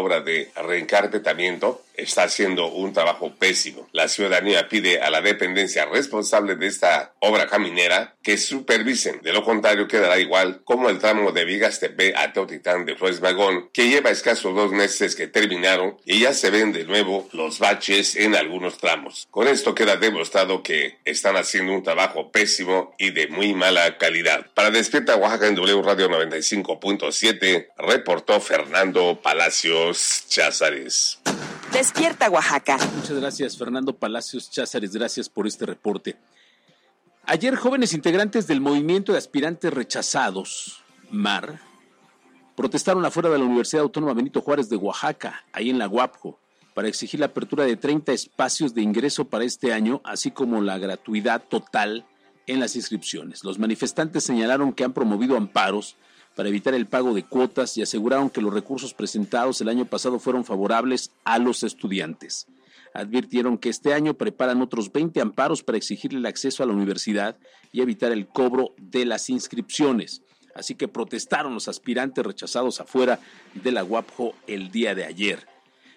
obra de reencarpetamiento está haciendo un trabajo pésimo. La ciudadanía pide a la dependencia responsable de esta obra caminera que supervisen. De lo contrario, quedará igual como el tramo de Vigas-Tepe a Teotitlán de Flores Magón, que lleva escasos 2 meses que terminaron y ya se ven de nuevo los baches en algunos tramos. Con esto queda demostrado que están haciendo un trabajo pésimo y de muy mala calidad. Para Despierta Oaxaca en W Radio 95.7, reportó Fernando Palacios Cházares. Despierta Oaxaca. Muchas gracias, Fernando Palacios Cházares, gracias por este reporte. Ayer, jóvenes integrantes del Movimiento de Aspirantes Rechazados, MAR, protestaron afuera de la Universidad Autónoma Benito Juárez de Oaxaca, ahí en la UAPJO, para exigir la apertura de 30 espacios de ingreso para este año, así como la gratuidad total en las inscripciones. Los manifestantes señalaron que han promovido amparos para evitar el pago de cuotas y aseguraron que los recursos presentados el año pasado fueron favorables a los estudiantes. Advirtieron que este año preparan otros 20 amparos para exigirle el acceso a la universidad y evitar el cobro de las inscripciones. Así que protestaron los aspirantes rechazados afuera de la UAPJO el día de ayer.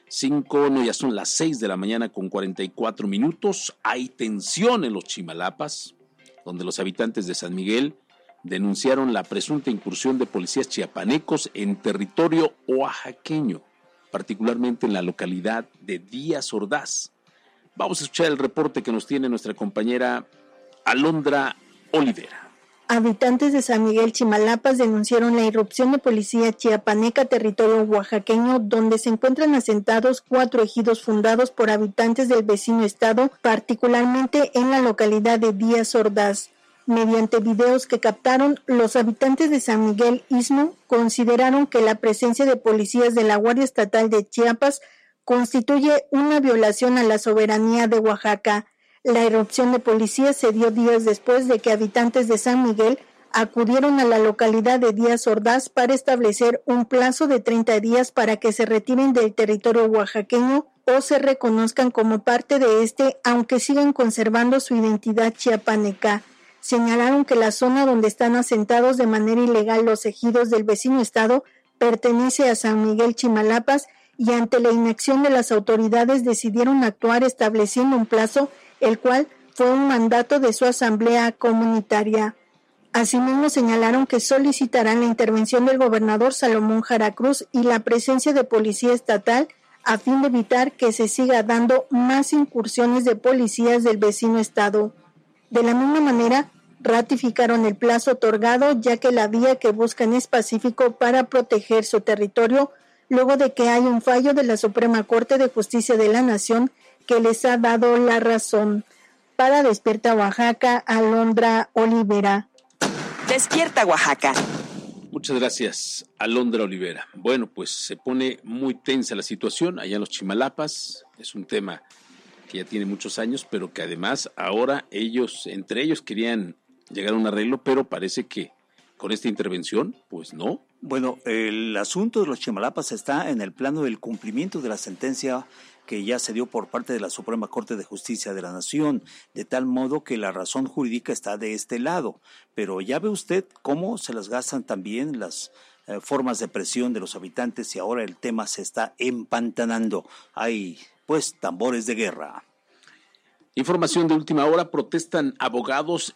Ya son las 6 de la mañana con 44 minutos. Hay tensión en los Chimalapas, donde los habitantes de San Miguel denunciaron la presunta incursión de policías chiapanecos en territorio oaxaqueño, particularmente en la localidad de Díaz Ordaz. Vamos a escuchar el reporte que nos tiene nuestra compañera Alondra Olivera. Habitantes de San Miguel Chimalapas denunciaron la irrupción de policía chiapaneca territorio oaxaqueño, donde se encuentran asentados 4 ejidos fundados por habitantes del vecino estado, particularmente en la localidad de Díaz Ordaz. Mediante videos que captaron, los habitantes de San Miguel Istmo consideraron que la presencia de policías de la Guardia Estatal de Chiapas constituye una violación a la soberanía de Oaxaca. La irrupción de policías se dio días después de que habitantes de San Miguel acudieron a la localidad de Díaz Ordaz para establecer un plazo de 30 días para que se retiren del territorio oaxaqueño o se reconozcan como parte de este, aunque sigan conservando su identidad chiapaneca. Señalaron que la zona donde están asentados de manera ilegal los ejidos del vecino estado pertenece a San Miguel Chimalapas y ante la inacción de las autoridades decidieron actuar estableciendo un plazo, el cual fue un mandato de su asamblea comunitaria. Asimismo señalaron que solicitarán la intervención del gobernador Salomón Jara Cruz y la presencia de policía estatal a fin de evitar que se siga dando más incursiones de policías del vecino estado. De la misma manera, ratificaron el plazo otorgado, ya que la vía que buscan es pacífico para proteger su territorio, luego de que hay un fallo de la Suprema Corte de Justicia de la Nación que les ha dado la razón. Para Despierta Oaxaca, Alondra Olivera. Despierta Oaxaca. Muchas gracias, Alondra Olivera. Bueno, pues se pone muy tensa la situación allá en los Chimalapas. Es un tema que ya tiene muchos años, pero que además ahora entre ellos querían llegar a un arreglo, pero parece que con esta intervención, pues no. Bueno, el asunto de los Chimalapas está en el plano del cumplimiento de la sentencia que ya se dio por parte de la Suprema Corte de Justicia de la Nación, de tal modo que la razón jurídica está de este lado. Pero ya ve usted cómo se las gastan también las formas de presión de los habitantes y ahora el tema se está empantanando. Hay pues tambores de guerra. Información de última hora, protestan abogados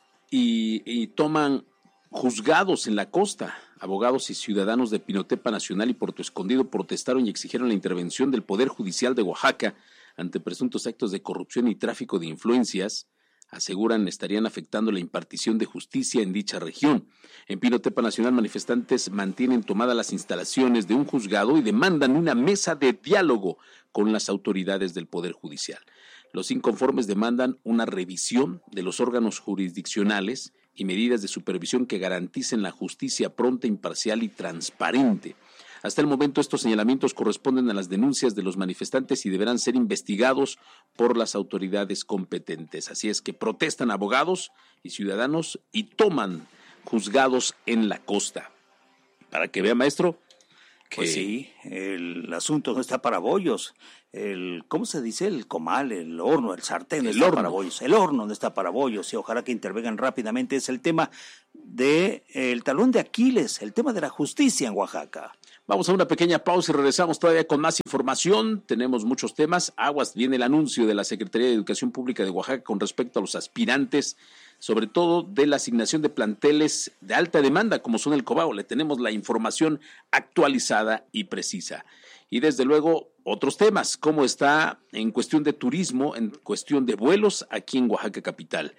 y toman juzgados en la costa. Abogados y ciudadanos de Pinotepa Nacional y Puerto Escondido protestaron y exigieron la intervención del Poder Judicial de Oaxaca ante presuntos actos de corrupción y tráfico de influencias. Aseguran estarían afectando la impartición de justicia en dicha región. En Pinotepa Nacional, manifestantes mantienen tomadas las instalaciones de un juzgado y demandan una mesa de diálogo con las autoridades del Poder Judicial. Los inconformes demandan una revisión de los órganos jurisdiccionales y medidas de supervisión que garanticen la justicia pronta, imparcial y transparente. Hasta el momento, estos señalamientos corresponden a las denuncias de los manifestantes y deberán ser investigados por las autoridades competentes. Así es que protestan abogados y ciudadanos y toman juzgados en la costa. Para que vea, maestro, Pues sí, el asunto no está para bollos. ¿Cómo se dice? El comal, el horno, el sartén no está para bollos. El horno no está para bollos y ojalá que intervengan rápidamente. Es el tema del talón de Aquiles, el tema de la justicia en Oaxaca. Vamos a una pequeña pausa y regresamos todavía con más información. Tenemos muchos temas. Aguas, viene el anuncio de la Secretaría de Educación Pública de Oaxaca con respecto a los aspirantes, sobre todo de la asignación de planteles de alta demanda, como son el Cobao. Le tenemos la información actualizada y precisa. Y desde luego, otros temas, cómo está en cuestión de turismo, en cuestión de vuelos aquí en Oaxaca capital.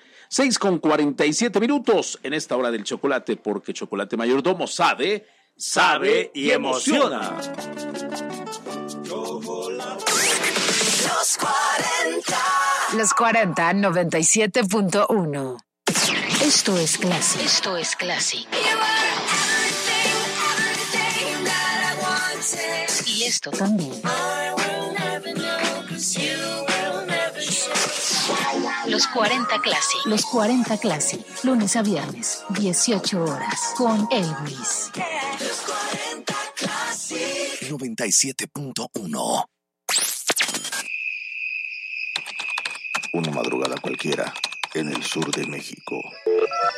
6:47 en esta hora del chocolate, porque Chocolate Mayordomo sabe y emociona. Los 40 97.1. Esto es Classic. Y esto también. Los 40 Classic. Los 40 Classic. Lunes a viernes, 18 horas. Con Elvis. 97.1. Una madrugada cualquiera en el sur de México.